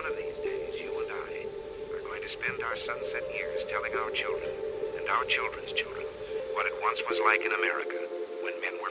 of these days, you and I are going to spend our sunset years telling our children and our children's children what it once was like in America when men were